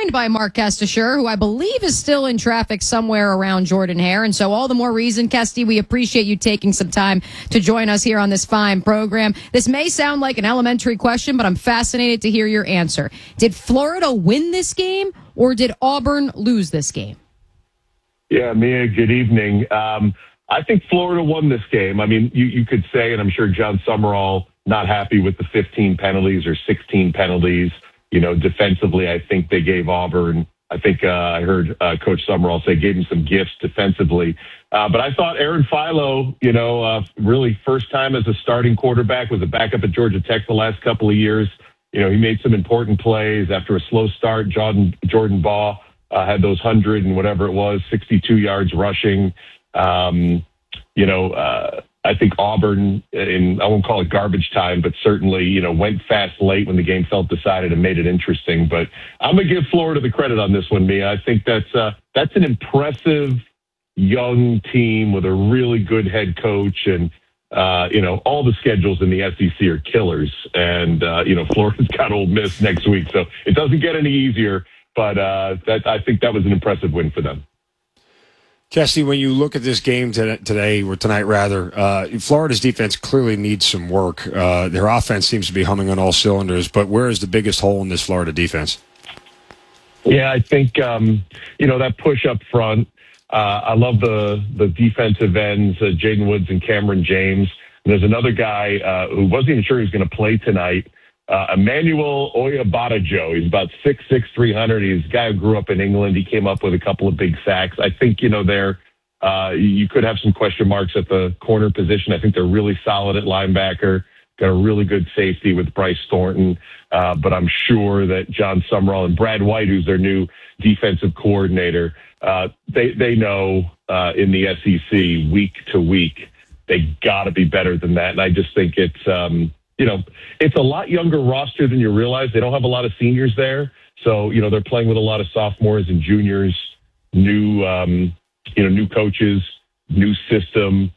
joined by Mark Kestisher, who I believe is still in traffic somewhere around Jordan-Hare. And so all the more reason, Kesty, we appreciate you taking some time to join us here on this fine program. This may sound like an elementary question, but I'm fascinated to hear your answer. Did Florida win this game, or did Auburn lose this game? Yeah, Mia, good evening. I think Florida won this game. I mean, you could say, and I'm sure John Summerall not happy with the 15 penalties or 16 penalties. Defensively, I think they gave Auburn, I heard Coach Summerall say, gave him some gifts defensively. But I thought Aaron Philo, really first time as a starting quarterback, was a backup at Georgia Tech the last couple of years. He made some important plays after a slow start. Jordan Baugh had those 100 and whatever it was, 62 yards rushing. I think Auburn, I won't call it garbage time, but certainly, went fast late when the game felt decided and made it interesting. But I'm going to give Florida the credit on this one, Mia. I think that's an impressive young team with a really good head coach. And, all the schedules in the SEC are killers. And, Florida's got Ole Miss next week. So it doesn't get any easier. But I think that was an impressive win for them. Kesty, when you look at this game tonight, Florida's defense clearly needs some work. Their offense seems to be humming on all cylinders, but where is the biggest hole in this Florida defense? Yeah, I think, that push up front. I love the defensive ends, Jaden Woods and Cameron James. And there's another guy who wasn't even sure he was going to play tonight, Emmanuel Oyabadajo. He's about 6'6", 300. He's a guy who grew up in England. He came up with a couple of big sacks. I think, you could have some question marks at the corner position. I think they're really solid at linebacker. Got a really good safety with Bryce Thornton. But I'm sure that John Summerall and Brad White, who's their new defensive coordinator, they know in the SEC week to week, they got to be better than that. And I just think it's, it's a lot younger roster than you realize. They don't have a lot of seniors there. So, they're playing with a lot of sophomores and juniors, new coaches, new system.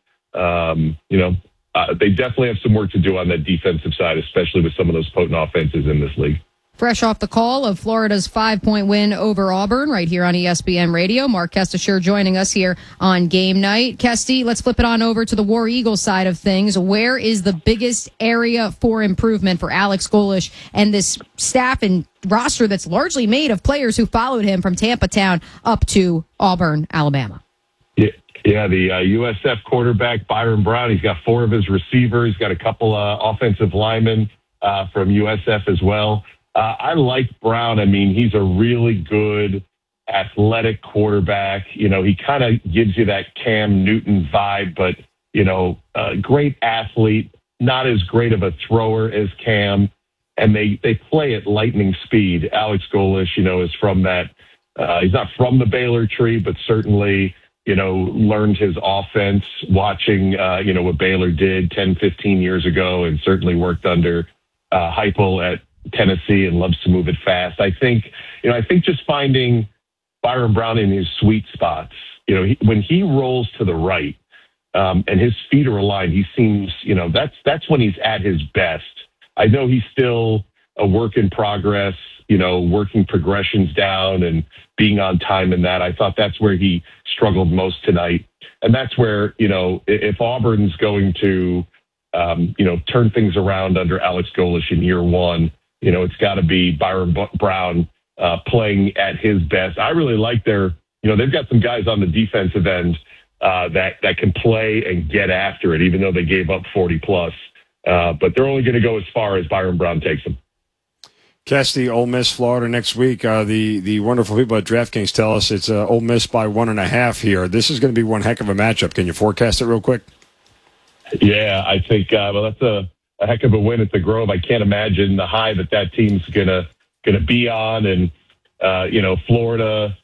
They definitely have some work to do on that defensive side, especially with some of those potent offenses in this league. Fresh off the call of Florida's 5-point win over Auburn right here on ESPN Radio. Mark Kestisher joining us here on game night. Kesty, let's flip it on over to the War Eagles side of things. Where is the biggest area for improvement for Alex Golesh and this staff and roster that's largely made of players who followed him from Tampa Town up to Auburn, Alabama? Yeah, the USF quarterback, Byron Brown, he's got 4 of his receivers. He's got a couple offensive linemen from USF as well. I like Brown. I mean, he's a really good athletic quarterback. He kind of gives you that Cam Newton vibe, but, a great athlete, not as great of a thrower as Cam. And they play at lightning speed. Alex Golesh, is from that. He's not from the Baylor tree, but certainly, learned his offense watching, what Baylor did 10, 15 years ago, and certainly worked under Heupel at Tennessee and loves to move it fast. I think just finding Byron Brown in his sweet spots, when he rolls to the right and his feet are aligned, he seems, that's when he's at his best. I know he's still a work in progress, working progressions down and being on time in that. I thought that's where he struggled most tonight. And that's where, if Auburn's going to, turn things around under Alex Golesh in year one, it's got to be Byron Brown playing at his best. I really like they've got some guys on the defensive end that can play and get after it, even though they gave up 40 plus. But they're only going to go as far as Byron Brown takes them. Kesty, Ole Miss, Florida next week. The wonderful people at DraftKings tell us it's Ole Miss by 1.5 here. This is going to be one heck of a matchup. Can you forecast it real quick? Yeah, I think that's a heck of a win at the Grove. I can't imagine the high that team's gonna be on, and Florida.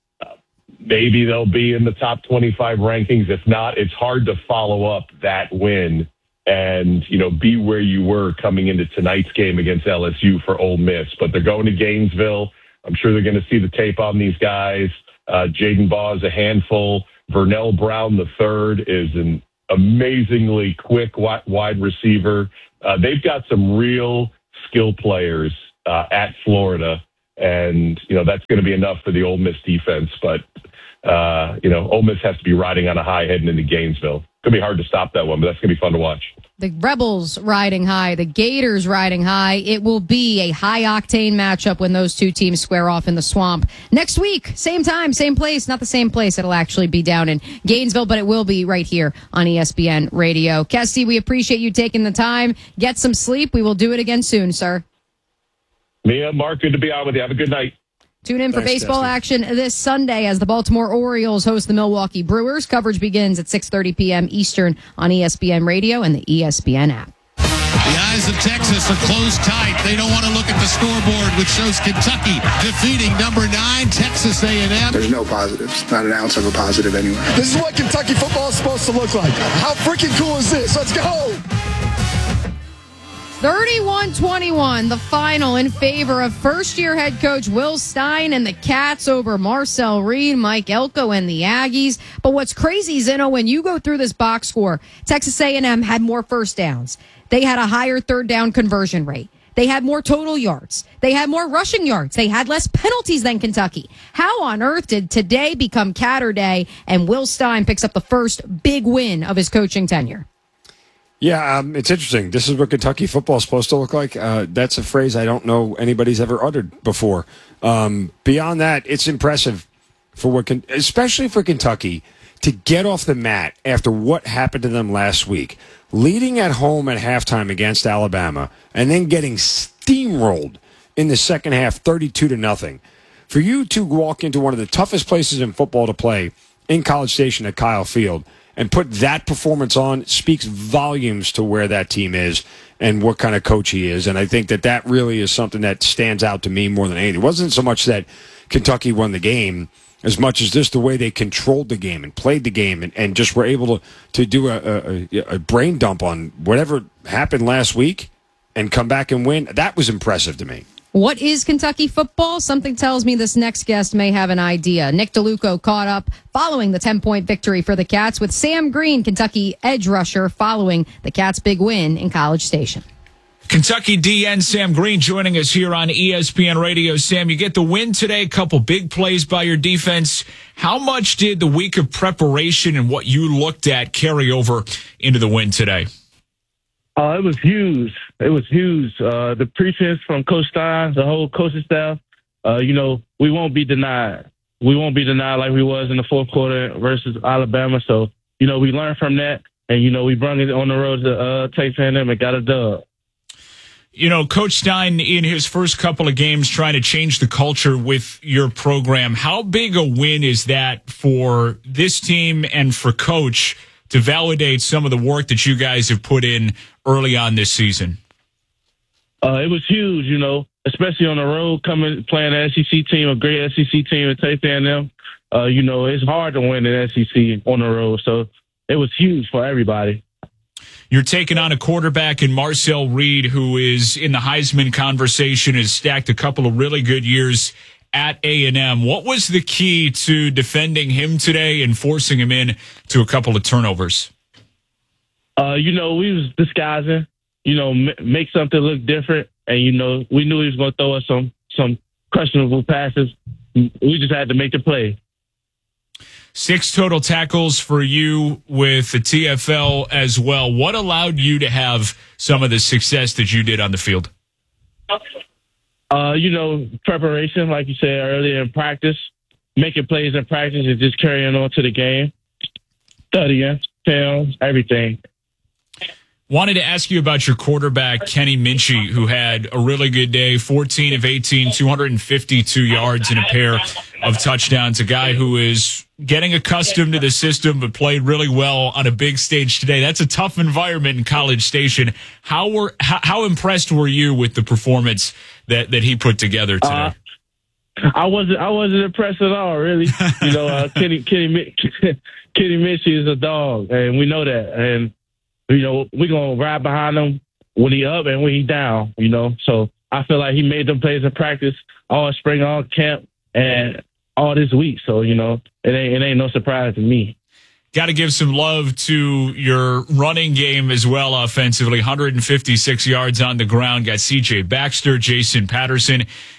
Maybe they'll be in the top 25 rankings. If not, it's hard to follow up that win and be where you were coming into tonight's game against LSU for Ole Miss. But they're going to Gainesville. I'm sure they're going to see the tape on these guys. Jaden Baugh is a handful. Vernell Brown III is an amazingly quick wide receiver. They've got some real skill players at Florida. And, that's going to be enough for the Ole Miss defense. But, Ole Miss has to be riding on a high heading into Gainesville. It's going to be hard to stop that one, but that's going to be fun to watch. The Rebels riding high, the Gators riding high. It will be a high-octane matchup when those two teams square off in the Swamp. Next week, same time, same place. Not the same place. It'll actually be down in Gainesville, but it will be right here on ESPN Radio. Kesty, we appreciate you taking the time. Get some sleep. We will do it again soon, sir. Mia, Mark, good to be on with you. Have a good night. Tune in for baseball action this Sunday as the Baltimore Orioles host the Milwaukee Brewers. Coverage begins at 6:30 p.m. Eastern on ESPN Radio and the ESPN app. The eyes of Texas are closed tight. They don't want to look at the scoreboard, which shows Kentucky defeating number 9, Texas A&M. There's no positives, not an ounce of a positive anywhere. This is what Kentucky football is supposed to look like. How freaking cool is this? Let's go! 31-21, the final in favor of first-year head coach Will Stein and the Cats over Marcel Reed, Mike Elko, and the Aggies. But what's crazy, Zeno, when you go through this box score, Texas A&M had more first downs. They had a higher third down conversion rate. They had more total yards. They had more rushing yards. They had less penalties than Kentucky. How on earth did today become Catter Day and Will Stein picks up the first big win of his coaching tenure? Yeah, it's interesting. This is what Kentucky football is supposed to look like. That's a phrase I don't know anybody's ever uttered before. Beyond that, it's impressive especially for Kentucky to get off the mat after what happened to them last week, leading at home at halftime against Alabama, and then getting steamrolled in the second half, 32-0. For you to walk into one of the toughest places in football to play in College Station at Kyle Field and put that performance on speaks volumes to where that team is and what kind of coach he is. And I think that really is something that stands out to me more than anything. It wasn't so much that Kentucky won the game as much as just the way they controlled the game and played the game and just were able to do a brain dump on whatever happened last week and come back and win. That was impressive to me. What is Kentucky football? Something tells me this next guest may have an idea. Nick DeLuco caught up following the 10-point victory for the Cats with Sam Green, Kentucky edge rusher, following the Cats' big win in College Station. Kentucky DN Sam Green joining us here on ESPN Radio. Sam, you get the win today, a couple big plays by your defense. How much did the week of preparation and what you looked at carry over into the win today? It was huge. It was huge. The pretense from Coach Stein, the whole coaching staff, we won't be denied. We won't be denied like we was in the fourth quarter versus Alabama. So, we learned from that, and, we brought it on the road to Texas A&M and got a dub. Coach Stein, in his first couple of games, trying to change the culture with your program, how big a win is that for this team and for Coach to validate some of the work that you guys have put in early on this season? It was huge, especially on the road, playing an SEC team, a great SEC team at Texas A&M. It's hard to win an SEC on the road, so it was huge for everybody. You're taking on a quarterback in Marcel Reed, who is in the Heisman conversation, has stacked a couple of really good years at A&M. What was the key to defending him today and forcing him in to a couple of turnovers? We was disguising, make something look different. And, we knew he was going to throw us some questionable passes. We just had to make the play. 6 total tackles for you with the TFL as well. What allowed you to have some of the success that you did on the field? Preparation, like you said earlier, in practice, making plays in practice and just carrying on to the game, studying, films, everything. Wanted to ask you about your quarterback, Kenny Minchey, who had a really good day, 14 of 18, 252 yards and a pair of touchdowns, a guy who is getting accustomed to the system but played really well on a big stage today. That's a tough environment in College Station. How impressed were you with the performance that he put together today? I wasn't impressed at all, really. Kenny Minchey is a dog, and we know that. And we're going to ride behind him when he up and when he down, So I feel like he made them plays in practice all spring, all camp, and all this week. So, it ain't no surprise to me. Got to give some love to your running game as well offensively. 156 yards on the ground. Got C.J. Baxter, Jason Patterson,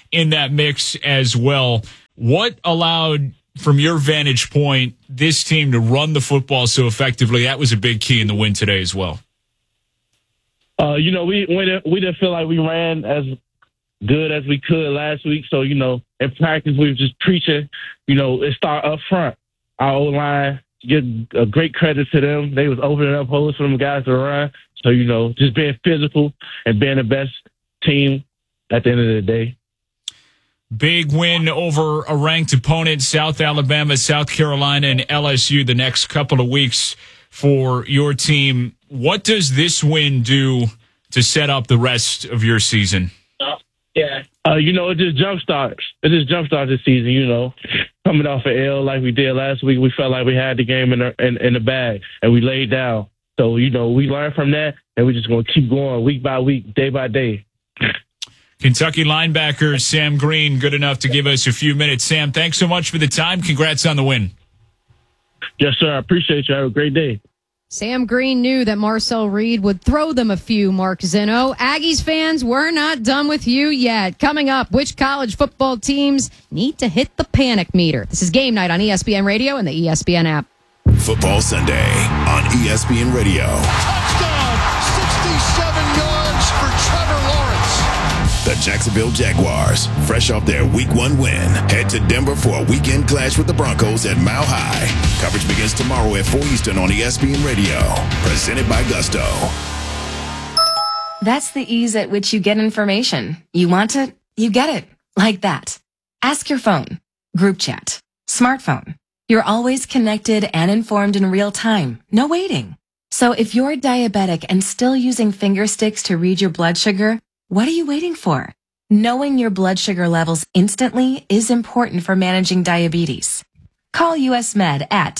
in that mix as well. What allowed, from your vantage point, this team to run the football so effectively? That was a big key in the win today as well. We didn't feel like we ran as good as we could last week. So, in practice, we were just preaching, it start up front. Our O-line, give a great credit to them. They was opening up holes for them guys to run. So, just being physical and being the best team at the end of the day. Big win over a ranked opponent, South Alabama, South Carolina, and LSU the next couple of weeks for your team. What does this win do to set up the rest of your season? It just jumpstarts. It just jumpstarts the season, Coming off an L like we did last week, we felt like we had the game in the bag, and we laid down. So, we learned from that, and we're just going to keep going week by week, day by day. Kentucky linebacker Sam Green, good enough to give us a few minutes. Sam, thanks so much for the time. Congrats on the win. Yes, sir. I appreciate you. Have a great day. Sam Green knew that Marcel Reed would throw them a few, Mark Zinno. Aggies fans, we're not done with you yet. Coming up, which college football teams need to hit the panic meter? This is Game Night on ESPN Radio and the ESPN app. Football Sunday on ESPN Radio. Touchdown! 67 yards for Trevor Lawrence. The Jacksonville Jaguars, fresh off their Week 1 win, head to Denver for a weekend clash with the Broncos at Mile High. Coverage begins tomorrow at 4 Eastern on ESPN Radio. Presented by Gusto. That's the ease at which you get information. You want it, you get it. Like that. Ask your phone. Group chat. Smartphone. You're always connected and informed in real time. No waiting. So if you're diabetic and still using finger sticks to read your blood sugar, what are you waiting for? Knowing your blood sugar levels instantly is important for managing diabetes. Call US Med at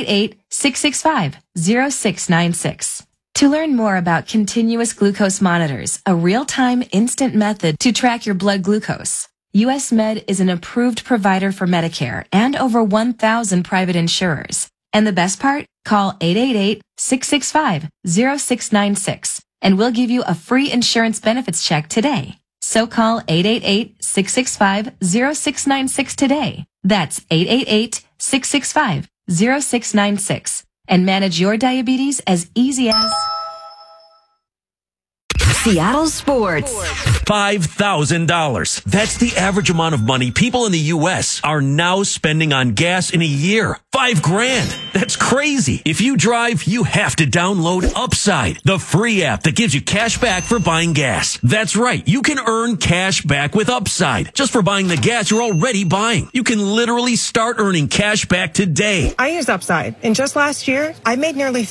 888-665-0696. To learn more about continuous glucose monitors, a real-time instant method to track your blood glucose. US Med is an approved provider for Medicare and over 1,000 private insurers. And the best part? Call 888-665-0696. And we'll give you a free insurance benefits check today. So call 888-665-0696 today. That's 888-665-0696. And manage your diabetes as easy as Seattle Sports. $5,000. That's the average amount of money people in the U.S. are now spending on gas in a year. $5,000. That's crazy. If you drive, you have to download Upside, the free app that gives you cash back for buying gas. That's right. You can earn cash back with Upside just for buying the gas you're already buying. You can literally start earning cash back today. I use Upside, and just last year, I made nearly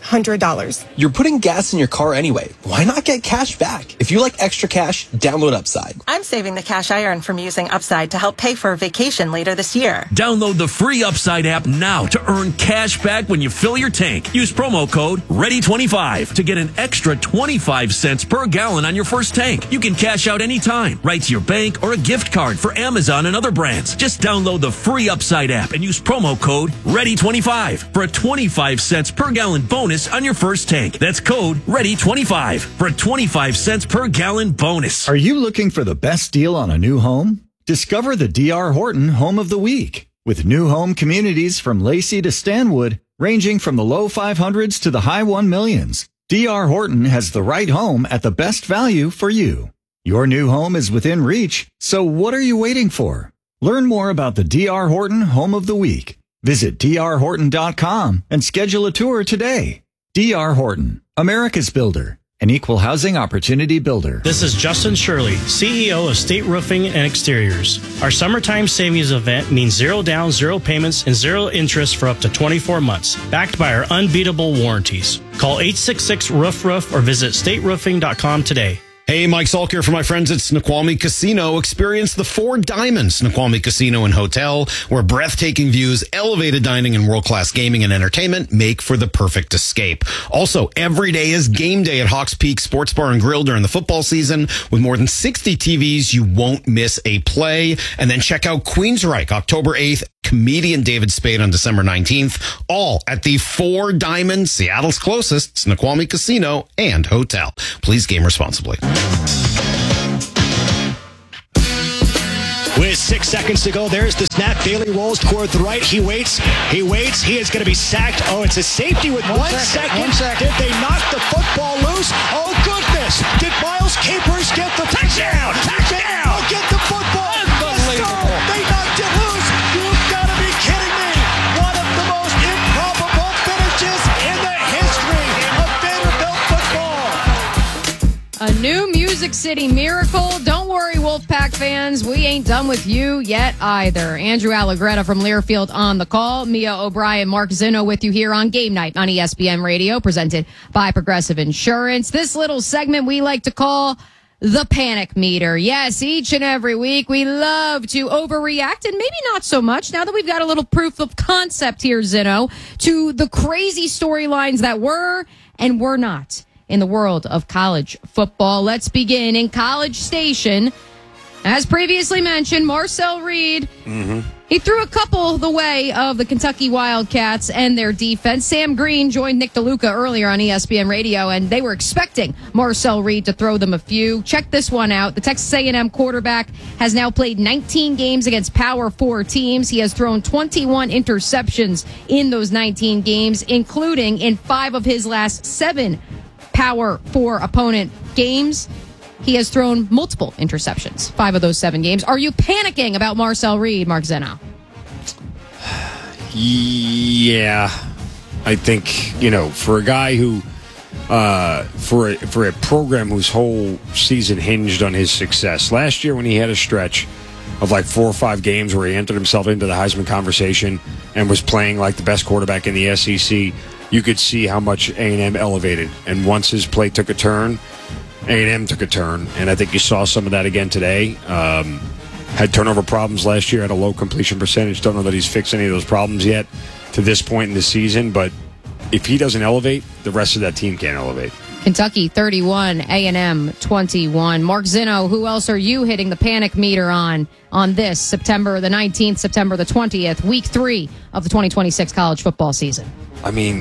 $300. You're putting gas in your car anyway. Why not get cash back? If you like extra cash, download Upside. I'm saving the cash I earn from using Upside to help pay for a vacation later this year. Download the free Upside app now to earn cash back when you fill your tank. Use promo code READY25 to get an extra 25 cents per gallon on your first tank. You can cash out anytime, right to your bank or a gift card for Amazon and other brands. Just download the free Upside app and use promo code READY25 for a 25 cents per gallon bonus on your first tank. That's code READY25 for a 25 cents per gallon bonus. Are you looking for the best deal on a new home? Discover the D.R. Horton Home of the Week. With new home communities from Lacey to Stanwood, ranging from the low 500s to the high 1 millions, D.R. Horton has the right home at the best value for you. Your new home is within reach, so what are you waiting for? Learn more about the D.R. Horton Home of the Week. Visit drhorton.com and schedule a tour today. D.R. Horton, America's builder. An equal housing opportunity builder. This is Justin Shirley, CEO of State Roofing and Exteriors. Our summertime savings event means 0 down, 0 payments, and 0 interest for up to 24 months, backed by our unbeatable warranties. Call 866-ROOF-ROOF or visit stateroofing.com today. Hey, Mike Salk here for my friends at Snoqualmie Casino. Experience the Four Diamonds Snoqualmie Casino and Hotel, where breathtaking views, elevated dining, and world-class gaming and entertainment make for the perfect escape. Also, every day is game day at Hawks Peak Sports Bar and Grill during the football season. With more than 60 TVs, you won't miss a play. And then check out Queensryche, October 8th, comedian David Spade on December 19th, all at the Four Diamonds, Seattle's closest Snoqualmie Casino and Hotel. Please game responsibly. with 6 seconds to go. There's the snap. Bailey rolls toward the right. He waits. He is going to be sacked. Oh, it's a safety with 1 second. 1 second. Did they knock the football loose? Oh, goodness. Did Miles Capers get the touchdown? Touchdown! Get the football. Unbelievable. They knocked it loose. You've got to be kidding me. One of the most improbable finishes in the history of Vanderbilt football. A new Music City miracle. Don't worry, Wolfpack fans. We ain't done with you yet either. Andrew Allegretta from Learfield on the call. Mia O'Brien, Mark Zinno with you here on Game Night on ESPN Radio, presented by Progressive Insurance. This little segment we like to call the Panic Meter. Yes, each and every week we love to overreact, and maybe not so much now that we've got a little proof of concept here, Zinno, to the crazy storylines that were and were not in the world of college football. Let's begin in College Station. As previously mentioned, Marcel Reed, he threw a couple the way of the Kentucky Wildcats and their defense. Sam Green joined Nick DeLuca earlier on ESPN Radio, and they were expecting Marcel Reed to throw them a few. Check this one out. The Texas A&M quarterback has now played 19 games against Power 4 teams. He has thrown 21 interceptions in those 19 games, including in 5 of his last 7 Power 4 opponent games. He has thrown multiple interceptions, 5 of those 7 games. Are you panicking about Marcel Reed, Mark Zinno? Yeah. I think, for a guy who, for a program whose whole season hinged on his success. Last year when he had a stretch of like 4 or 5 games where he entered himself into the Heisman conversation and was playing like the best quarterback in the SEC, you could see how much A&M elevated. And once his play took a turn, A&M took a turn. And I think you saw some of that again today. Had turnover problems last year, had a low completion percentage. Don't know that he's fixed any of those problems yet to this point in the season. But if he doesn't elevate, the rest of that team can't elevate. Kentucky 31, A&M 21. Mark Zinno, who else are you hitting the panic meter on this September the 19th, September the 20th, week 3 of the 2026 college football season? I mean,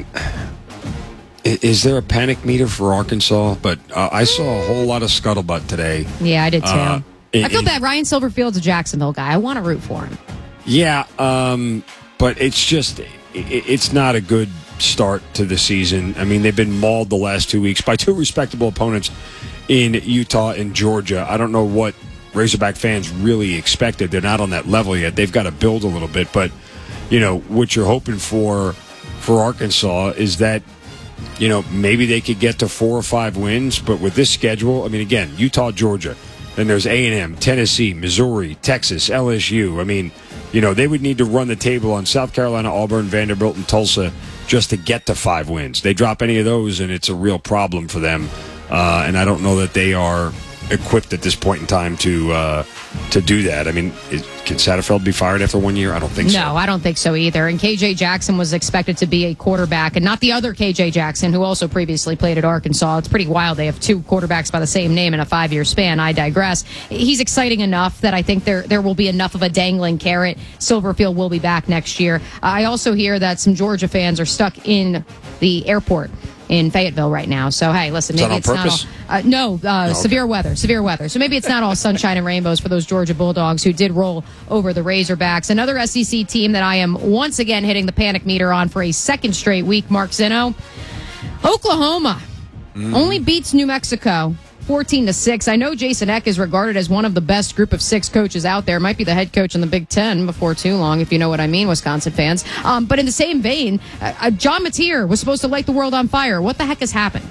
is there a panic meter for Arkansas? But I saw a whole lot of scuttlebutt today. Yeah, I did too. I feel bad. Ryan Silverfield's a Jacksonville guy. I want to root for him. Yeah, but it's not a good start to the season. I mean, they've been mauled the last 2 weeks by 2 respectable opponents in Utah and Georgia. I don't know what Razorback fans really expected. They're not on that level yet. They've got to build a little bit. But, what you're hoping for Arkansas is that, maybe they could get to 4 or 5 wins. But with this schedule, I mean, again, Utah, Georgia, then there's A&M, Tennessee, Missouri, Texas, LSU. I mean, they would need to run the table on South Carolina, Auburn, Vanderbilt, and Tulsa just to get to 5 wins. They drop any of those, and it's a real problem for them. And I don't know that they are equipped at this point in time to do that. I mean, can Satterfield be fired after 1 year? I don't think so. No, I don't think so either. And KJ Jackson was expected to be a quarterback, and not the other KJ Jackson, who also previously played at Arkansas. It's pretty wild. They have 2 quarterbacks by the same name in a 5-year span. I digress. He's exciting enough that I think there will be enough of a dangling carrot. Silverfield will be back next year. I also hear that some Georgia fans are stuck in the airport in Fayetteville right now. So, hey, listen, maybe it's not all... severe weather. So maybe it's not all sunshine and rainbows for those Georgia Bulldogs who did roll over the Razorbacks. Another SEC team that I am once again hitting the panic meter on for a second straight week, Mark Zinno. Oklahoma only beats New Mexico 14-6. I know Jason Eck is regarded as one of the best group of 6 coaches out there. Might be the head coach in the Big Ten before too long, if you know what I mean, Wisconsin fans. But in the same vein, John Mateer was supposed to light the world on fire. What the heck has happened?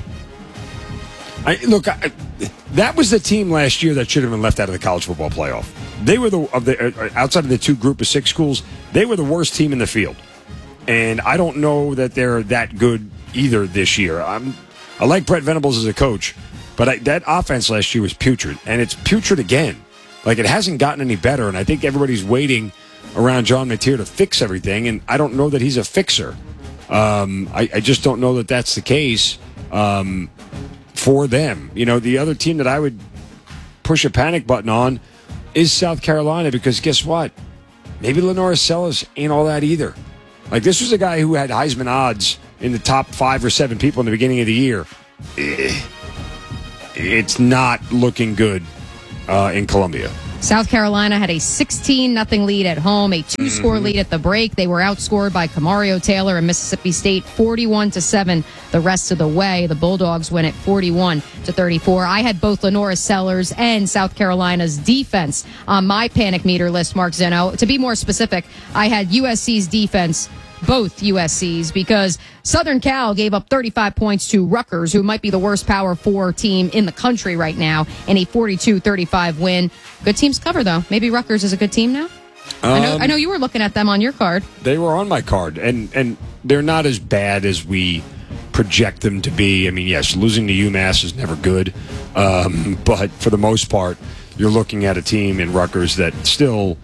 That was the team last year that should have been left out of the college football playoff. They were outside of the 2 group of 6 schools, they were the worst team in the field. And I don't know that they're that good either this year. I like Brett Venables as a coach, but that offense last year was putrid, and it's putrid again. Like, it hasn't gotten any better, and I think everybody's waiting around John Mateer to fix everything, and I don't know that he's a fixer. I just don't know that that's the case for them. The other team that I would push a panic button on is South Carolina, because guess what? Maybe Lenora Sellers ain't all that either. Like, this was a guy who had Heisman odds in the top 5 or 7 people in the beginning of the year. It's not looking good in Columbia. South Carolina had a 16-0 lead at home, a 2-score lead at the break. They were outscored by Camario Taylor and Mississippi State 41-7 the rest of the way. The Bulldogs win at 41-34. I had both Lenora Sellers and South Carolina's defense on my panic meter list, Mark Zeno. To be more specific, I had USC's defense, both USC's, because Southern Cal gave up 35 points to Rutgers, who might be the worst Power 4 team in the country right now, in a 42-35 win. Good teams cover, though. Maybe Rutgers is a good team now? I know you were looking at them on your card. They were on my card, and they're not as bad as we project them to be. I mean, yes, losing to UMass is never good, but for the most part, you're looking at a team in Rutgers that still,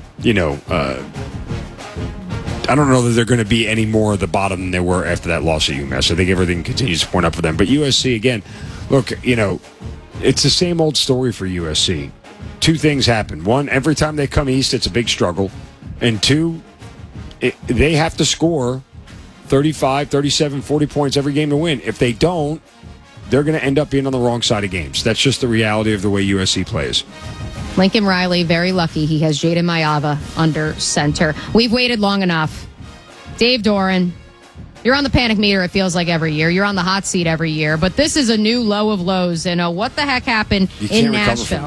I don't know that they're going to be any more at the bottom than they were after that loss at UMass. I think everything continues to point up for them. But USC, again, look, it's the same old story for USC. Two things happen. One, every time they come east, it's a big struggle. And two, they have to score 35, 37, 40 points every game to win. If they don't, they're going to end up being on the wrong side of games. That's just the reality of the way USC plays. Lincoln Riley, very lucky. He has Jaden Mayava under center. We've waited long enough. Dave Doran, you're on the panic meter, it feels like, every year. You're on the hot seat every year. But this is a new low of lows. And what the heck happened in Nashville?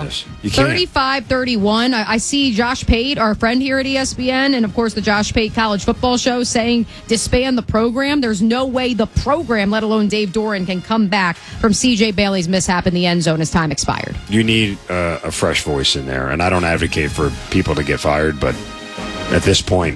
35-31. I see Josh Pate, our friend here at ESPN, and, of course, the Josh Pate College Football Show, saying disband the program. There's no way the program, let alone Dave Doran, can come back from C.J. Bailey's mishap in the end zone as time expired. You need a fresh voice in there. And I don't advocate for people to get fired, but at this point,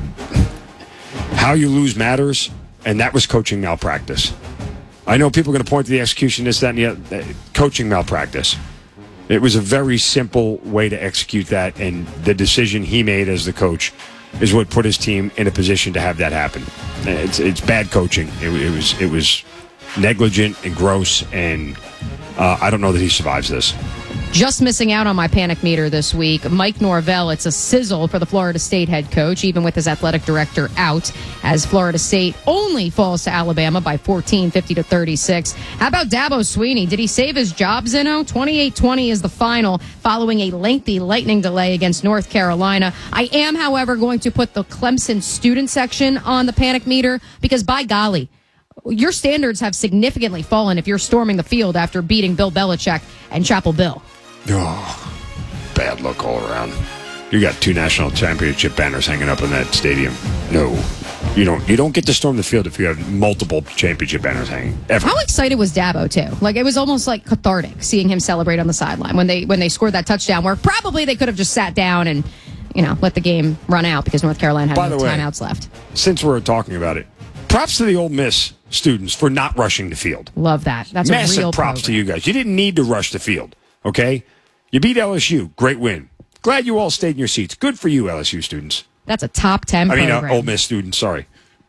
how you lose matters. And that was coaching malpractice. I know people are going to point to the execution, this, that, and the other. Coaching malpractice. It was a very simple way to execute that, and the decision he made as the coach is what put his team in a position to have that happen. It's bad coaching. It was negligent and gross, and I don't know that he survives this. Just missing out on my panic meter this week, Mike Norvell. It's a sizzle for the Florida State head coach, even with his athletic director out, as Florida State only falls to Alabama by 14, 50-36. How about Dabo Swinney? Did he save his job, Zeno? 28-20 is the final, following a lengthy lightning delay against North Carolina. I am, however, going to put the Clemson student section on the panic meter, because by golly, your standards have significantly fallen if you're storming the field after beating Bill Belichick and Chapel Bill. Oh, bad luck all around. You got 2 national championship banners hanging up in that stadium. No, you don't. You don't get to storm the field if you have multiple championship banners hanging. Ever. How excited was Dabo too? Like, it was almost like cathartic seeing him celebrate on the sideline when they scored that touchdown, where probably they could have just sat down and let the game run out because North Carolina had no timeouts left. Since we're talking about it, props to the Ole Miss students for not rushing the field. Love that. That's massive a real props program. to you guys. You didn't need to rush the field. Okay? You beat LSU. Great win. Glad you all stayed in your seats. Good for you, LSU students. That's a top 10 program. Ole Miss students. Sorry.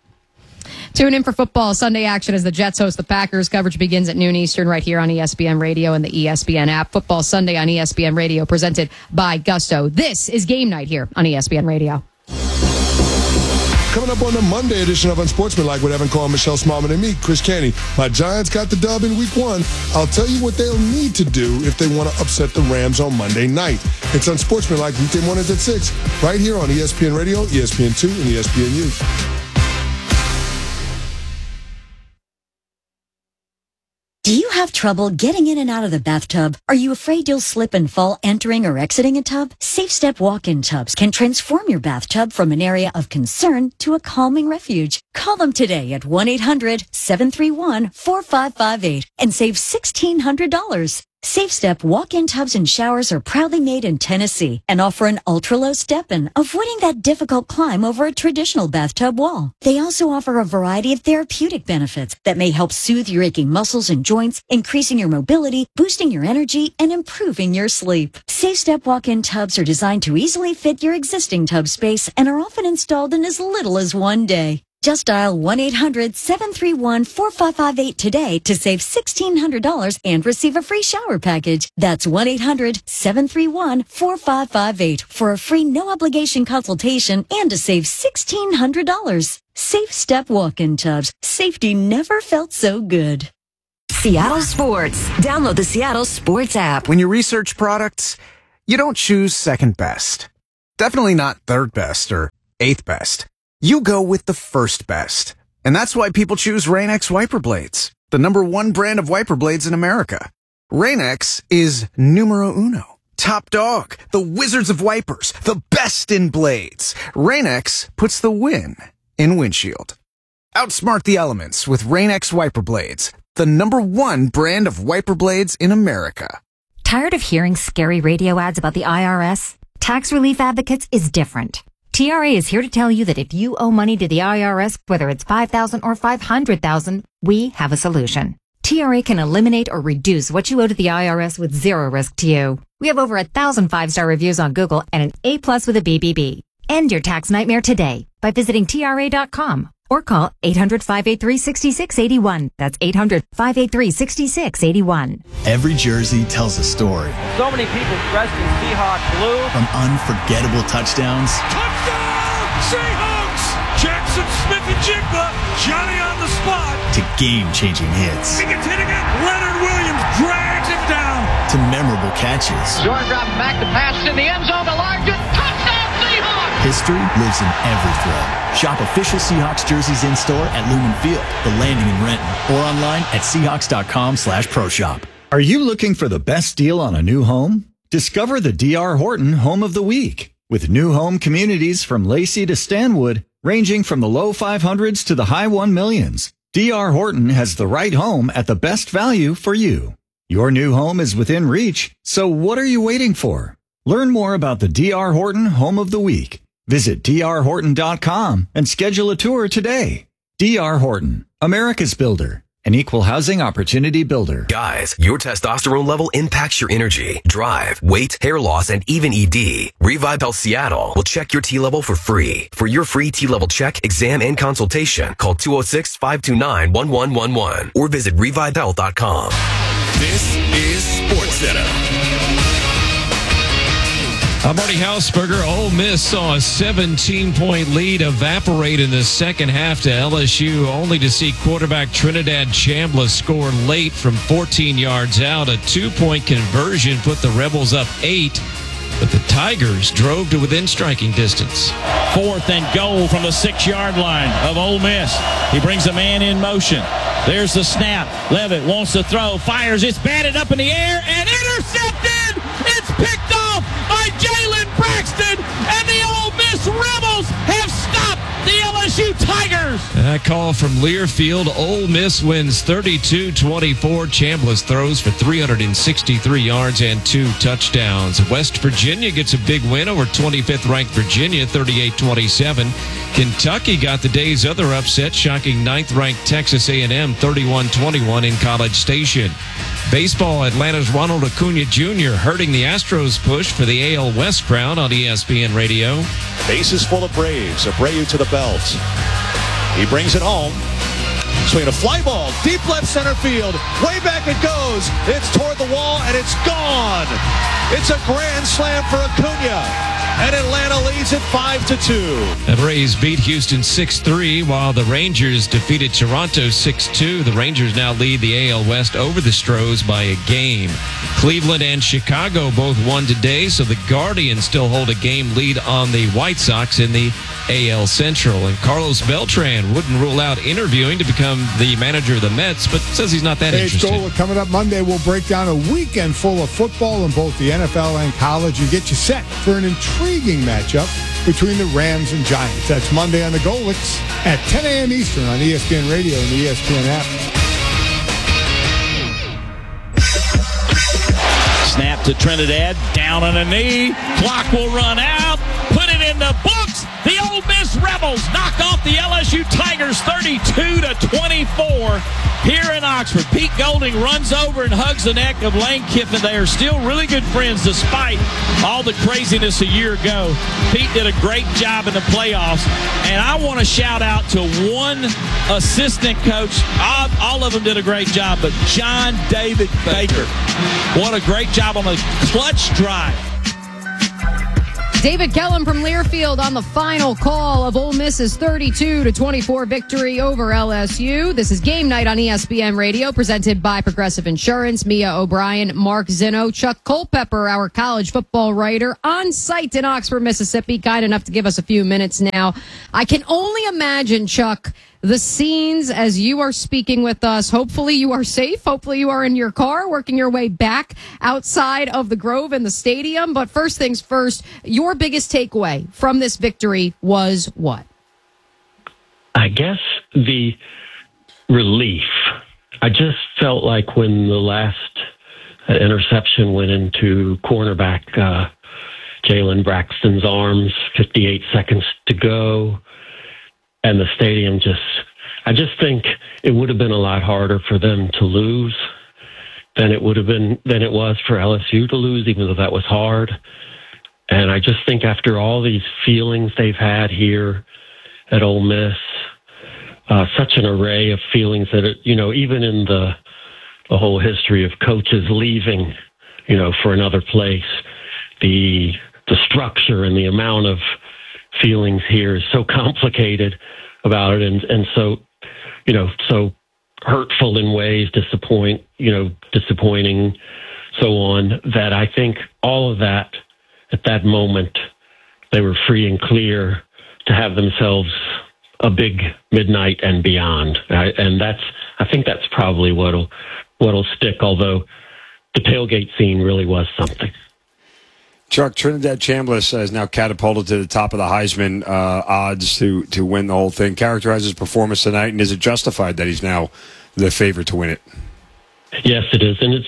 Tune in for football Sunday action as the Jets host the Packers. Coverage begins at noon Eastern right here on ESPN Radio and the ESPN app. Football Sunday on ESPN Radio, presented by Gusto. This is Game Night here on ESPN Radio. Coming up on the Monday edition of Unsportsmanlike with Evan Carr, Michelle Smallman, and me, Chris Canty. My Giants got the dub in Week 1. I'll tell you what they'll need to do if they want to upset the Rams on Monday night. It's Unsportsmanlike, weekday mornings at 6, right here on ESPN Radio, ESPN2, and ESPNU. Do you have trouble getting in and out of the bathtub? Are you afraid you'll slip and fall entering or exiting a tub? Safe Step walk-in tubs can transform your bathtub from an area of concern to a calming refuge. Call them today at 1-800-731-4558 and save $1,600. Safe Step walk-in tubs and showers are proudly made in Tennessee and offer an ultra-low step-in, avoiding that difficult climb over a traditional bathtub wall. They also offer a variety of therapeutic benefits that may help soothe your aching muscles and joints, increasing your mobility, boosting your energy, and improving your sleep. Safe Step walk-in tubs are designed to easily fit your existing tub space and are often installed in as little as 1 day. Just dial 1-800-731-4558 today to save $1,600 and receive a free shower package. That's 1-800-731-4558 for a free no-obligation consultation and to save $1,600. Safe Step walk-in tubs. Safety never felt so good. Seattle Sports. Download the Seattle Sports app. When you research products, You don't choose second best. Definitely not third best or eighth best. You go with the first best. And that's why people choose Rain-X wiper blades, the #1 brand of wiper blades in America. Rain-X is numero uno. Top dog, the wizards of wipers, the best in blades. Rain-X puts the win in windshield. Outsmart the elements with Rain-X wiper blades, the #1 brand of wiper blades in America. Tired of hearing scary radio ads about the IRS? Tax Relief Advocates is different. TRA is here to tell you that if you owe money to the IRS, whether it's $5,000 or $500,000, we have a solution. TRA can eliminate or reduce what you owe to the IRS with zero risk to you. We have over 1,000 5-star reviews on Google and an A+ with a BBB. End your tax nightmare today by visiting TRA.com or call 800-583-6681. That's 800-583-6681. Every jersey tells a story. So many people dressed in Seahawks blue. From unforgettable touchdowns. Touchdown, Seahawks! Jackson Smith-Njigba, Johnny on the spot. To game-changing hits. He gets hit again. Leonard Williams drags him down. To memorable catches. Jordan drops back to pass in the end zone to Larkin. Touchdown, Seahawks! History lives in every throw. Shop official Seahawks jerseys in-store at Lumen Field, The Landing in Renton, or online at Seahawks.com/ProShop. Are you looking for the best deal on a new home? Discover the D.R. Horton Home of the Week. With new home communities from Lacey to Stanwood, ranging from the low 500s to the high 1 millions, D.R. Horton has the right home at the best value for you. Your new home is within reach, so what are you waiting for? Learn more about the D.R. Horton Home of the Week. Visit drhorton.com and schedule a tour today. D.R. Horton, America's builder. An equal housing opportunity builder. Guys, your testosterone level impacts your energy, drive, weight, hair loss, and even ED. Revive Health Seattle will check your T level for free. For your free T level check, exam, and consultation, call 206-529-1111 or visit revivehealth.com. This is SportsCenter. I'm Marty Hausberger. Ole Miss saw a 17-point lead evaporate in the second half to LSU, only to see quarterback Trinidad Chambliss score late from 14 yards out. A 2-point conversion put the Rebels up 8, but the Tigers drove to within striking distance. 4th and goal from the 6-yard line of Ole Miss. He brings a man in motion. There's the snap. Levitt wants to throw, fires. It's batted up in the air and intercepted. It's picked off by Jalen Braxton, and the Ole Miss Rebels have stopped the LSU Tigers. That call from Learfield. Ole Miss wins 32-24. Chambliss throws for 363 yards and 2 touchdowns. West Virginia gets a big win over 25th-ranked Virginia, 38-27. Kentucky got the day's other upset, shocking 9th-ranked Texas A&M, 31-21 in College Station. Baseball, Atlanta's Ronald Acuna Jr. hurting the Astros' push for the AL West crown on ESPN Radio. Bases full of Braves. Abreu to the belt. He brings it home. Swinging a fly ball, deep left center field. Way back it goes. It's toward the wall, and it's gone. It's a grand slam for Acuna. And Atlanta leads it 5-2. The Braves beat Houston 6-3, while the Rangers defeated Toronto 6-2. The Rangers now lead the AL West over the Stros by a game. Cleveland and Chicago both won today, so the Guardians still hold a game lead on the White Sox in the AL Central. And Carlos Beltran wouldn't rule out interviewing to become the manager of the Mets, but says he's not that interested. Gola, coming up Monday, we'll break down a weekend full of football in both the NFL and college and get you set for an intriguing matchup between the Rams and Giants. That's Monday on the Golics at 10 a.m. Eastern on ESPN Radio and the ESPN app. Snap to Trinidad, down on a knee. Clock will run out. Put it in the books. The Ole Miss Rebels knock off the LSU Tigers 32-24 here in Oxford. Pete Golding runs over and hugs the neck of Lane Kiffin. They are still really good friends despite all the craziness a year ago. Pete did a great job in the playoffs, and I want to shout out to one assistant coach. All of them did a great job, but John David Baker. What a great job on a clutch drive. David Kellum from Learfield on the final call of Ole Miss's 32-24 victory over LSU. This is Game Night on ESPN Radio, presented by Progressive Insurance. Mia O'Brien, Mark Zinno, Chuck Culpepper, our college football writer, on site in Oxford, Mississippi, kind enough to give us a few minutes now. I can only imagine, Chuck, the scenes as you are speaking with us. Hopefully you are safe. Hopefully you are in your car working your way back outside of the Grove and the stadium. But first things first, your biggest takeaway from this victory was what? I guess the relief. I just felt like when the last interception went into cornerback Jalen Braxton's arms, 58 seconds to go, and the stadium I just think it would have been a lot harder for them to lose than it was for LSU to lose, even though that was hard. And I just think after all these feelings they've had here at Ole Miss, such an array of feelings that, even in the whole history of coaches leaving, for another place, the structure and the amount of feelings here is so complicated about it, and so so hurtful in ways, disappointing, so on, that I think all of that at that moment they were free and clear to have themselves a big midnight and beyond. I think that's probably what'll stick. Although the tailgate scene really was something. Chuck, Trinidad Chambliss has now catapulted to the top of the Heisman odds to win the whole thing. Characterize his performance tonight, and is it justified that he's now the favorite to win it? Yes, it is, and it's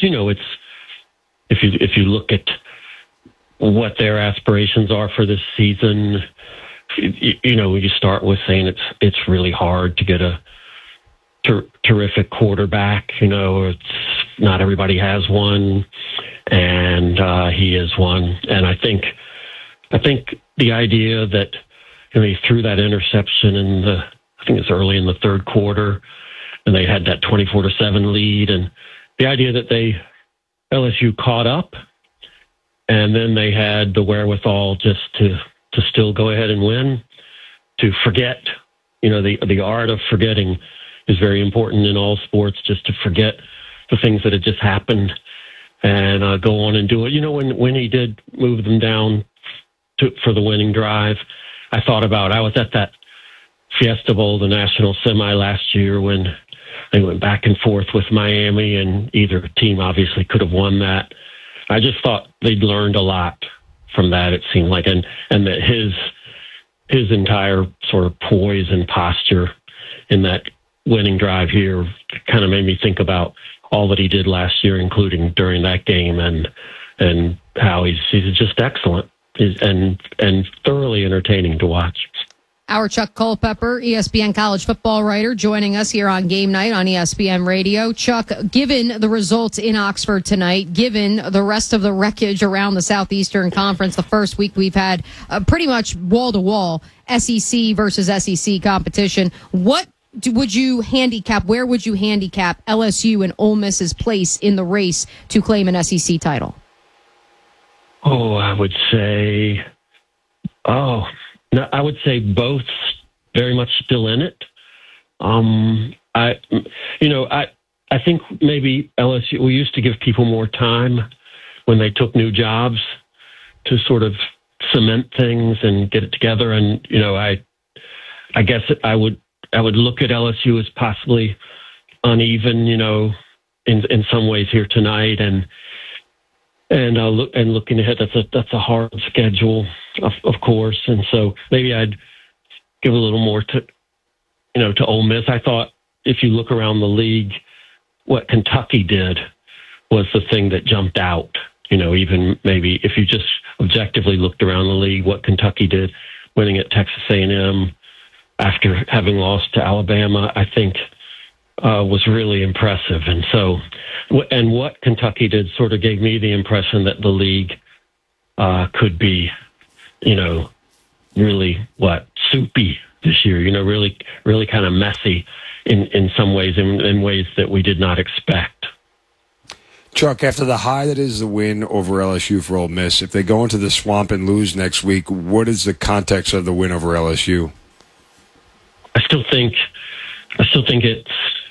if you look at what their aspirations are for this season, you start with saying it's really hard to get a terrific quarterback. It's not everybody has one. And he is one. And I think the idea that he threw that interception I think it's early in the third quarter, and they had that 24-7 lead, and the idea that LSU caught up, and then they had the wherewithal just to still go ahead and win, to forget. The art of forgetting is very important in all sports, just to forget the things that had just happened and go on and do it. When he did move them down for the winning drive, I was at that Fiesta Bowl, the national semi last year, when they went back and forth with Miami, and either team obviously could have won that. I just thought they'd learned a lot from that, it seemed like, and that his entire sort of poise and posture in that winning drive here kind of made me think about all that he did last year, including during that game, and how he's just excellent and thoroughly entertaining to watch. Our Chuck Culpepper, ESPN college football writer, joining us here on Game Night on ESPN Radio. Chuck, given the results in Oxford tonight, given the rest of the wreckage around the Southeastern Conference, the first week we've had pretty much wall-to-wall SEC versus SEC competition, where would you handicap LSU and Ole Miss's place in the race to claim an SEC title? I would say both very much still in it. I think maybe LSU, we used to give people more time when they took new jobs to sort of cement things and get it together. And, I guess I would look at LSU as possibly uneven, in some ways here tonight, and looking ahead. That's a hard schedule, of course, and so maybe I'd give a little more to Ole Miss. I thought if you look around the league, what Kentucky did was the thing that jumped out. Even maybe if you just objectively looked around the league, what Kentucky did, winning at Texas A&M. After having lost to Alabama, I think was really impressive. And so, and what Kentucky did sort of gave me the impression that the league could be, really soupy this year, really, really kind of messy in some ways, in ways that we did not expect. Chuck, after the high that is the win over LSU for Ole Miss, if they go into the swamp and lose next week, what is the context of the win over LSU? I still think it's,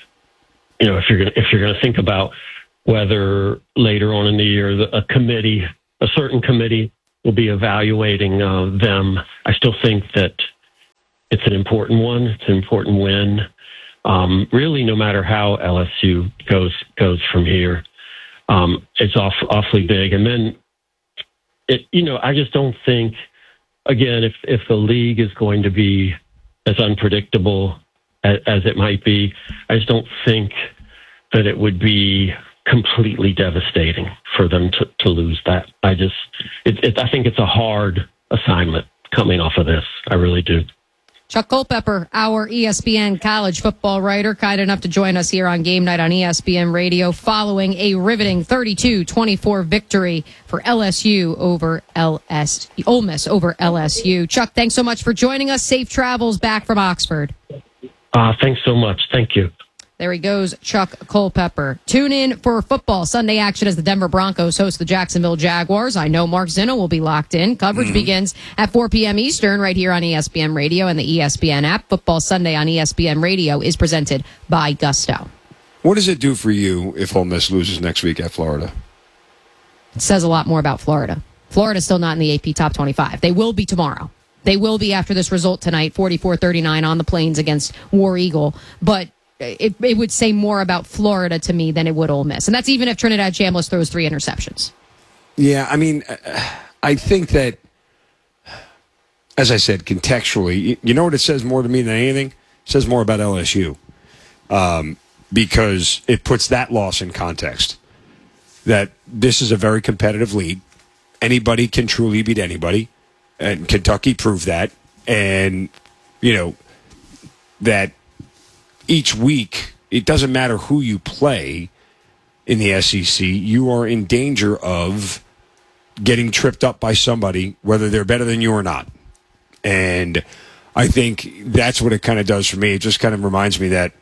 if you're gonna think about whether later on in the year a certain committee will be evaluating them, I still think that it's an important one. It's an important win. Really, no matter how LSU goes from here. It's awfully big. And then, I just don't think, again, if the league is going to be as unpredictable as it might be, I just don't think that it would be completely devastating for them to lose that. I think it's a hard assignment coming off of this. I really do. Chuck Culpepper, our ESPN college football writer, kind enough to join us here on Game Night on ESPN Radio following a riveting 32-24 victory for LSU over Ole Miss over LSU. Chuck, thanks so much for joining us. Safe travels back from Oxford. Thanks so much. Thank you. There he goes, Chuck Culpepper. Tune in for football Sunday action as the Denver Broncos host the Jacksonville Jaguars. I know Mark Zinno will be locked in. Coverage begins at 4 p.m. Eastern right here on ESPN Radio and the ESPN app. Football Sunday on ESPN Radio is presented by Gusto. What does it do for you if Ole Miss loses next week at Florida? It says a lot more about Florida. Florida's still not in the AP Top 25. They will be tomorrow. They will be after this result tonight, 44-39 on the Plains against War Eagle. But it would say more about Florida to me than it would Ole Miss. And that's even if Trinidad Chambliss throws 3 interceptions. Yeah, I mean, I think that, as I said, contextually, you know what it says more to me than anything? It says more about LSU. Because it puts that loss in context. That this is a very competitive league. Anybody can truly beat anybody. And Kentucky proved that. And, that each week, it doesn't matter who you play in the SEC, you are in danger of getting tripped up by somebody, whether they're better than you or not. And I think that's what it kind of does for me. It just kind of reminds me that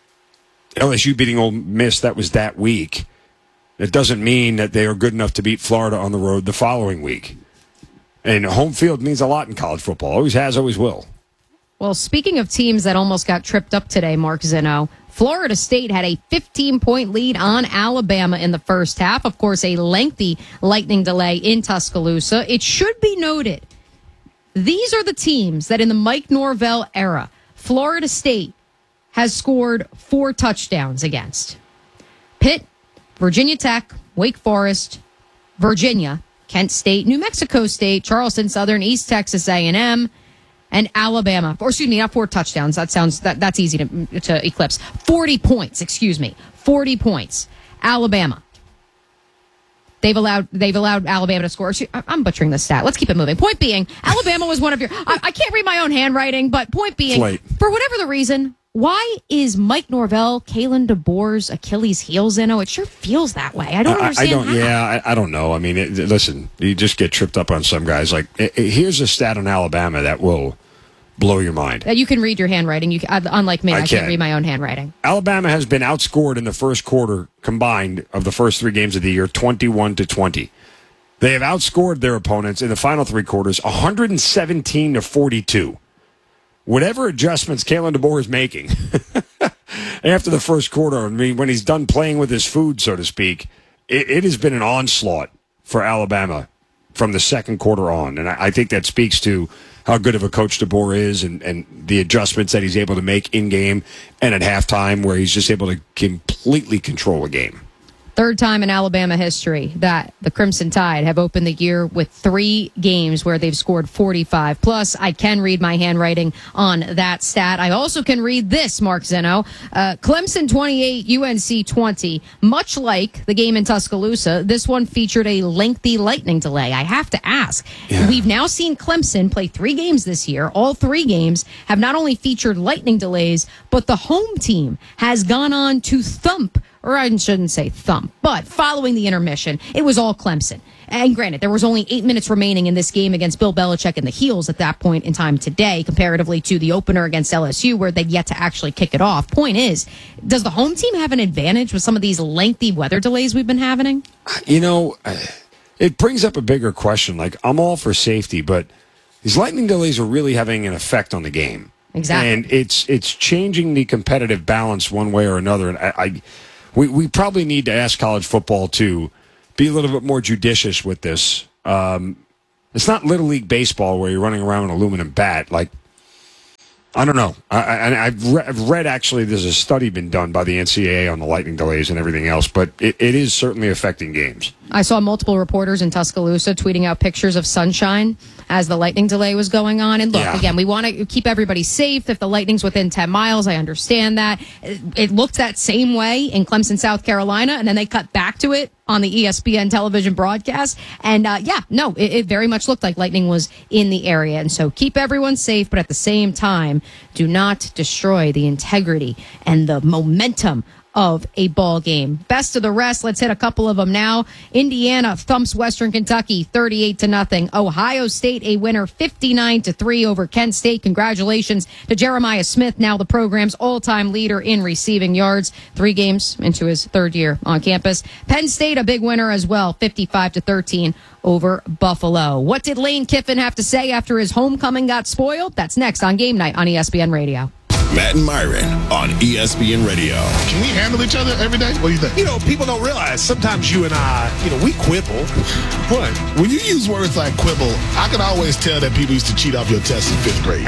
LSU beating Ole Miss, that was that week. It doesn't mean that they are good enough to beat Florida on the road the following week. And home field means a lot in college football. Always has, always will. Well, speaking of teams that almost got tripped up today, Mark Zinno, Florida State had a 15-point lead on Alabama in the first half. Of course, a lengthy lightning delay in Tuscaloosa. It should be noted, these are the teams that in the Mike Norvell era, Florida State has scored 4 touchdowns against. Pitt, Virginia Tech, Wake Forest, Virginia, Kent State, New Mexico State, Charleston Southern, East Texas A&M, and Alabama. Or excuse me, not 4 touchdowns. That's easy to eclipse. 40 points, 40 points. Alabama. They've allowed Alabama to score. I'm butchering the stat. Let's keep it moving. Point being, Alabama was one of your... I can't read my own handwriting, but point being, for whatever the reason, why is Mike Norvell, Kalen DeBoer's Achilles heel, Zinno? It sure feels that way. I don't understand how. I don't know. I mean, listen, you just get tripped up on some guys. Like, here's a stat on Alabama that will blow your mind. You can read your handwriting. Unlike me, I can't read my own handwriting. Alabama has been outscored in the first quarter combined of the first 3 games of the year, 21-20. They have outscored their opponents in the final 3 quarters, 117-42. Whatever adjustments Kalen DeBoer is making after the first quarter, I mean, when he's done playing with his food, so to speak, it has been an onslaught for Alabama from the second quarter on. And I think that speaks to how good of a coach DeBoer is and the adjustments that he's able to make in-game and at halftime where he's just able to completely control a game. Third time in Alabama history that the Crimson Tide have opened the year with 3 games where they've scored 45. Plus, I can read my handwriting on that stat. I also can read this, Mark Zinno. Clemson 28, UNC 20. Much like the game in Tuscaloosa, this one featured a lengthy lightning delay. I have to ask. Yeah. We've now seen Clemson play 3 games this year. All 3 games have not only featured lightning delays, but the home team has gone on to thump or I shouldn't say thump, but following the intermission, it was all Clemson. And granted, there was only 8 minutes remaining in this game against Bill Belichick and the Heels at that point in time today, comparatively to the opener against LSU, where they've yet to actually kick it off. Point is, does the home team have an advantage with some of these lengthy weather delays we've been having? You know, it brings up a bigger question. Like, I'm all for safety, but these lightning delays are really having an effect on the game. Exactly. And it's changing the competitive balance one way or another. And we probably need to ask college football to be a little bit more judicious with this. It's not Little League baseball where you're running around with an aluminum bat. Like, I don't know. I've read actually there's a study been done by the NCAA on the lightning delays and everything else, but it is certainly affecting games. I saw multiple reporters in Tuscaloosa tweeting out pictures of sunshine as the lightning delay was going on. And look, again, we want to keep everybody safe. If the lightning's within 10 miles, I understand that. It looked that same way in Clemson, South Carolina, and then they cut back to it on the ESPN television broadcast. And it very much looked like lightning was in the area. And so keep everyone safe, but at the same time, do not destroy the integrity and the momentum of a ball game. Best of the rest. Let's hit a couple of them now. Indiana thumps Western Kentucky 38-0. Ohio State a winner 59-3 over Kent State. Congratulations to Jeremiah Smith, now the program's all-time leader in receiving yards. 3 games into his third year on campus. Penn State a big winner as well, 55-13 over Buffalo. What did Lane Kiffin have to say after his homecoming got spoiled? That's next on Game Night on ESPN Radio. Matt and Myron on ESPN Radio. Can we handle each other every day? What do you think? You know, people don't realize sometimes you and I, we quibble. But when you use words like quibble, I can always tell that people used to cheat off your tests in 5th grade.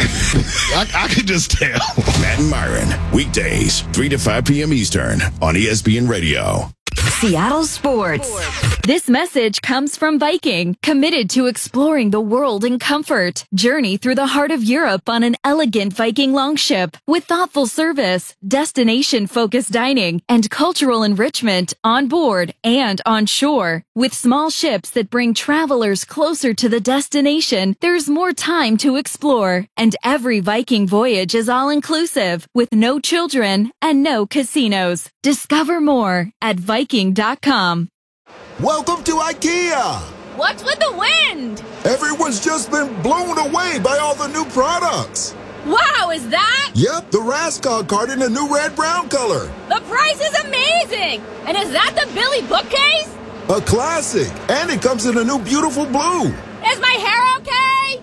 I can just tell. Matt and Myron, weekdays, 3 to 5 p.m. Eastern on ESPN Radio. Seattle Sports. This message comes from Viking, committed to exploring the world in comfort. Journey through the heart of Europe on an elegant Viking longship with thoughtful service, destination-focused dining, and cultural enrichment on board and on shore. With small ships that bring travelers closer to the destination, there's more time to explore. And every Viking voyage is all-inclusive, with no children and no casinos. Discover more at Viking.com. Welcome to IKEA! What's with the wind? Everyone's just been blown away by all the new products. Wow, is that? Yep, the Raskog card in a new red-brown color. The price is amazing! And is that the Billy bookcase? A classic, and it comes in a new beautiful blue. Is my hair okay?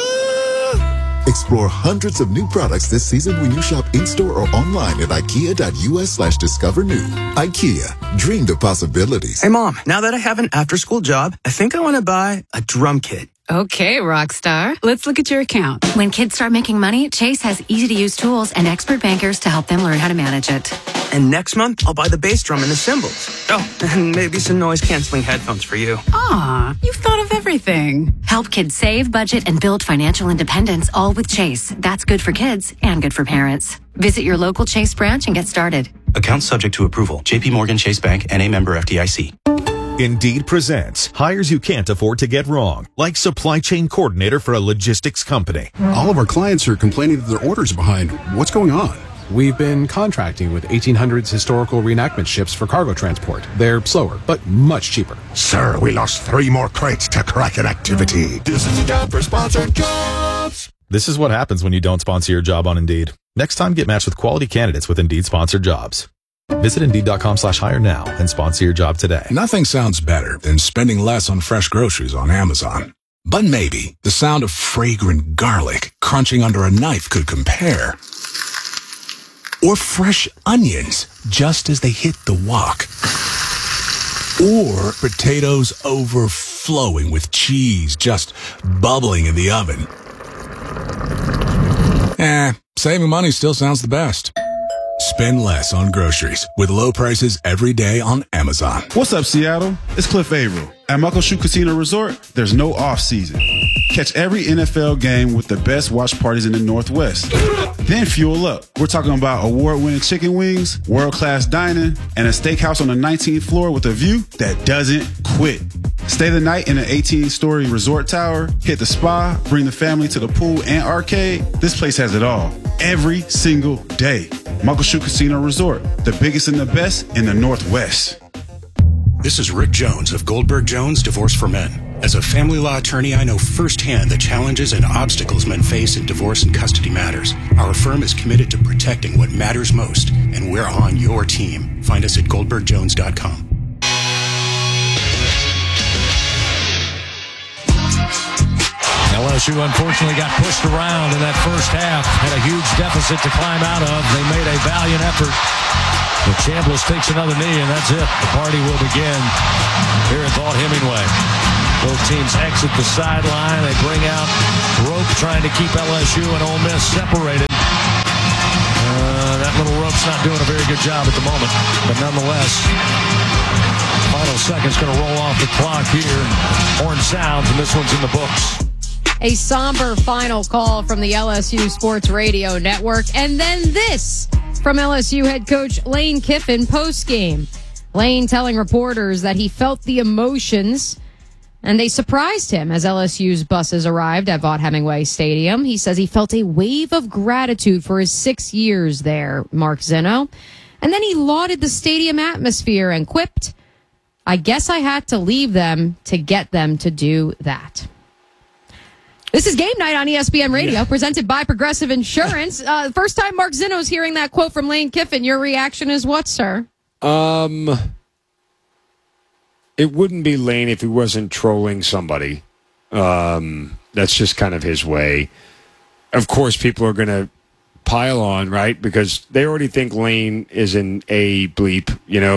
Explore hundreds of new products this season when you shop in-store or online at IKEA.us/discover new. IKEA, dream the possibilities. Hey, Mom, now that I have an after-school job, I think I want to buy a drum kit. Okay, Rockstar. Let's look at your account. When kids start making money, Chase has easy-to-use tools and expert bankers to help them learn how to manage it. And next month, I'll buy the bass drum and the cymbals. Oh, and maybe some noise-canceling headphones for you. Aw, you've thought of everything. Help kids save, budget, and build financial independence, all with Chase. That's good for kids and good for parents. Visit your local Chase branch and get started. Account subject to approval. JP Morgan Chase Bank, N.A. member FDIC. Indeed presents hires you can't afford to get wrong, like supply chain coordinator for a logistics company. All of our clients are complaining that their orders are behind. What's going on? We've been contracting with 1800s historical reenactment ships for cargo transport. They're slower, but much cheaper. Sir, we lost 3 more crates to Kraken activity. This is a job for sponsored jobs. This is what happens when you don't sponsor your job on Indeed. Next time, get matched with quality candidates with Indeed sponsored jobs. Visit Indeed.com/hire now and sponsor your job today. Nothing sounds better than spending less on fresh groceries on Amazon. But maybe the sound of fragrant garlic crunching under a knife could compare. Or fresh onions just as they hit the wok. Or potatoes overflowing with cheese just bubbling in the oven. Saving money still sounds the best. Spend less on groceries with low prices every day on Amazon. What's up, Seattle? It's Cliff Averill. At Muckleshoot Casino Resort, there's no off-season. Catch every NFL game with the best watch parties in the Northwest. Then fuel up. We're talking about award-winning chicken wings, world-class dining, and a steakhouse on the 19th floor with a view that doesn't quit. Stay the night in an 18-story resort tower, hit the spa, bring the family to the pool and arcade. This place has it all. Every single day. Muckleshoot Casino Resort, the biggest and the best in the Northwest. This is Rick Jones of Goldberg Jones Divorce for Men. As a family law attorney, I know firsthand the challenges and obstacles men face in divorce and custody matters. Our firm is committed to protecting what matters most, and we're on your team. Find us at goldbergjones.com. LSU unfortunately got pushed around in that first half, had a huge deficit to climb out of. They made a valiant effort. But Chambliss takes another knee, and that's it. The party will begin here at Vaught-Hemingway. Both teams exit the sideline. They bring out Rope trying to keep LSU and Ole Miss separated. That little Rope's not doing a very good job at the moment. But nonetheless, final second's going to roll off the clock here. Horn sounds, and this one's in the books. A somber final call from the LSU Sports Radio Network. And then this from LSU head coach Lane Kiffin postgame. Lane telling reporters that he felt the emotions, and they surprised him as LSU's buses arrived at Vaught-Hemingway Stadium. He says he felt a wave of gratitude for his 6 years there, Mark Zinno. And then he lauded the stadium atmosphere and quipped, "I guess I had to leave them to get them to do that." This is Game Night on ESPN Radio, presented by Progressive Insurance. First time Mark Zinno's hearing that quote from Lane Kiffin. Your reaction is what, sir? It wouldn't be Lane if he wasn't trolling somebody. That's just kind of his way. Of course, people are going to pile on, right? Because they already think Lane is an A bleep,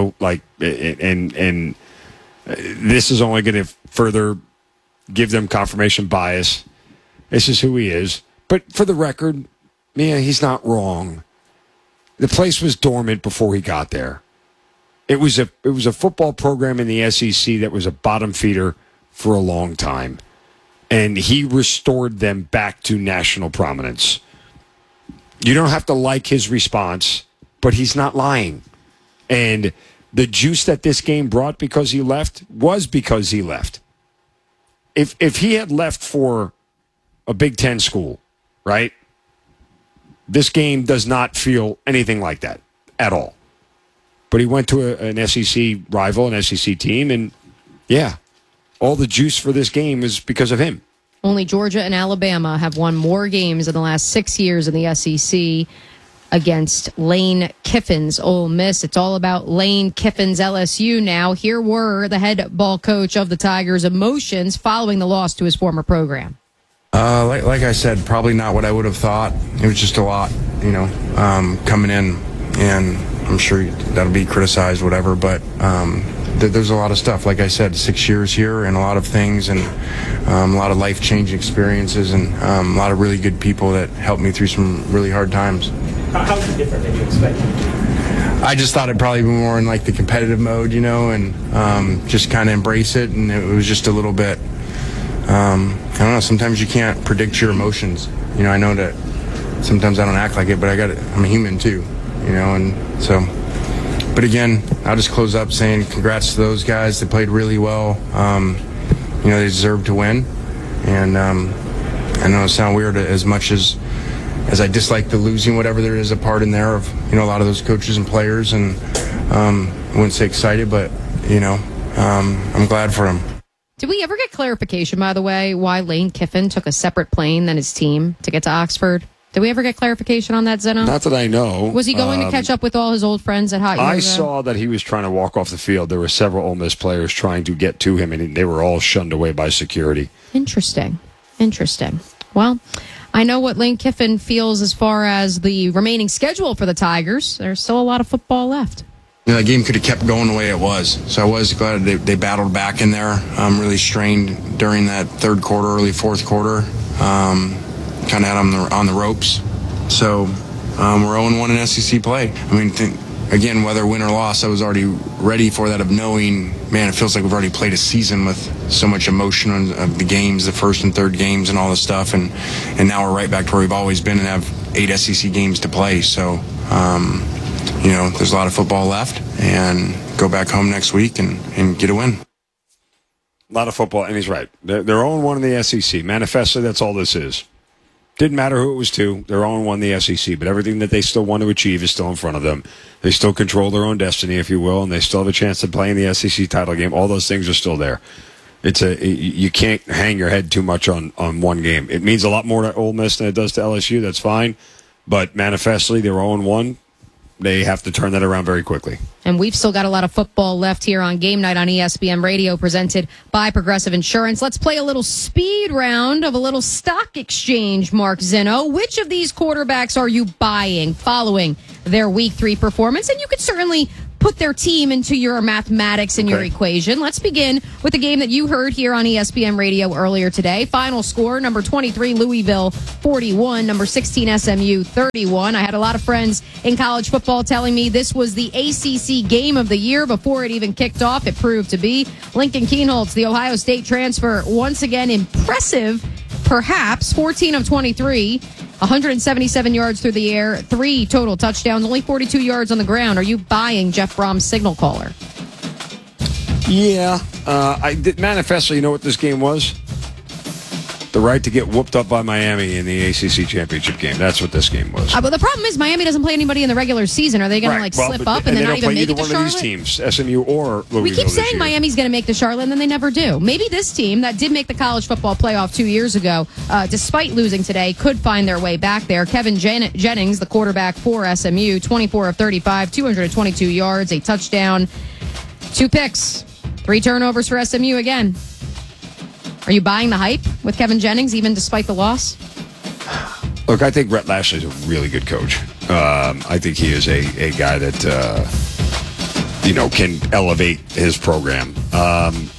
and this is only going to further give them confirmation bias. This is who he is. But for the record, he's not wrong. The place was dormant before he got there. It was a football program in the SEC that was a bottom feeder for a long time. And he restored them back to national prominence. You don't have to like his response, but he's not lying. And the juice that this game brought because he left was because he left. If he had left for a Big Ten school, right, this game does not feel anything like that at all. But he went to an SEC rival, an SEC team, and all the juice for this game is because of him. Only Georgia and Alabama have won more games in the last 6 years in the SEC against Lane Kiffin's Ole Miss. It's all about Lane Kiffin's LSU now. Here were the head ball coach of the Tigers' emotions following the loss to his former program. Like I said, probably not what I would have thought. It was just a lot, coming in, and I'm sure that'll be criticized, whatever, but there's a lot of stuff. Like I said, 6 years here and a lot of things, and a lot of life-changing experiences, and a lot of really good people that helped me through some really hard times. How is it different than you expected? I just thought it'd probably be more in like the competitive mode, and just kind of embrace it, and it was just a little bit, I don't know, sometimes you can't predict your emotions. I know that sometimes I don't act like it, but I'm a human too, and so, but again, I'll just close up saying congrats to those guys. They played really well. They deserve to win, and I know it sounds weird as much as I dislike the losing, whatever there is a part in there of, a lot of those coaches and players, and I wouldn't say excited, but, I'm glad for them. Did we ever get clarification, by the way, why Lane Kiffin took a separate plane than his team to get to Oxford? Did we ever get clarification on that, Zinno? Not that I know. Was he going to catch up with all his old friends at Hot Yoga? I saw that he was trying to walk off the field. There were several Ole Miss players trying to get to him, and they were all shunned away by security. Interesting. Well, I know what Lane Kiffin feels as far as the remaining schedule for the Tigers. There's still a lot of football left. That game could have kept going the way it was. So I was glad they battled back in there. Really strained during that third quarter, early fourth quarter. Kind of had them on the ropes. So we're 0-1 in SEC play. Again, whether win or loss, I was already ready for that, of knowing, man, it feels like we've already played a season with so much emotion of the games, the first and third games and all this stuff. And now we're right back to where we've always been and have 8 SEC games to play. So, there's a lot of football left, and go back home next week and get a win. A lot of football, and he's right. They're 0-1 in the SEC. Manifestly, that's all this is. Didn't matter who it was to. Their own won the SEC, but everything that they still want to achieve is still in front of them. They still control their own destiny, if you will, and they still have a chance to play in the SEC title game. All those things are still there. You can't hang your head too much on one game. It means a lot more to Ole Miss than it does to LSU. That's fine, but manifestly, they're 0-1. They have to turn that around very quickly. And we've still got a lot of football left here on Game Night on ESPN Radio, presented by Progressive Insurance. Let's play a little speed round of a little stock exchange, Mark Zinno. Which of these quarterbacks are you buying following their Week 3 performance? And you could certainly put their team into your mathematics and your equation. Let's begin with the game that you heard here on ESPN Radio earlier today. Final score, number 23, Louisville 41, number 16, SMU 31. I had a lot of friends in college football telling me this was the ACC game of the year before it even kicked off. It proved to be. Lincoln Kienholz, the Ohio State transfer, once again impressive, perhaps, 14 of 23. 177 yards through the air, 3 total touchdowns, only 42 yards on the ground. Are you buying Jeff Brom's signal caller? Yeah. Manifestly, you know what this game was? The right to get whooped up by Miami in the ACC championship game. That's what this game was. But the problem is Miami doesn't play anybody in the regular season. Are they going to slip up and then not even make it to Charlotte? They don't play either one of these teams, SMU or Louisville. We keep saying Miami's going to make the Charlotte, and then they never do. Maybe this team that did make the college football playoff 2 years ago, despite losing today, could find their way back there. Kevin Jennings, the quarterback for SMU, 24 of 35, 222 yards, a touchdown, 2 picks, 3 turnovers for SMU again. Are you buying the hype with Kevin Jennings, even despite the loss? Look, I think Rhett Lashley's a really good coach. I think he is a guy that, can elevate his program.